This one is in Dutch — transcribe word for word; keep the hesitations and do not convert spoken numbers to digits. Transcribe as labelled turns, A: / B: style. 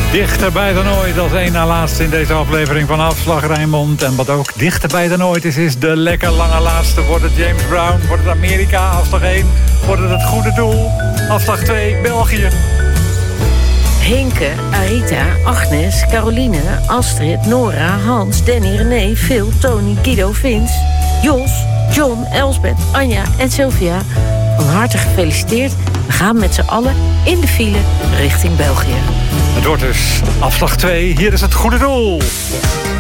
A: Dichterbij dan ooit als één na laatste in deze aflevering van Afslag Rijnmond. En wat ook dichterbij dan ooit is, is de lekker lange laatste. Wordt het James Brown, wordt het Amerika, afslag één. Wordt het het goede doel, afslag twee, België.
B: Henke, Arita, Agnes, Caroline, Astrid, Nora, Hans, Danny, René, Phil, Tony, Guido, Vince, Jos, John, Elsbeth, Anja en Sylvia. Van harte gefeliciteerd. We gaan met z'n allen in de file richting België.
A: Het wordt dus afslag twee. Hier is het goede doel.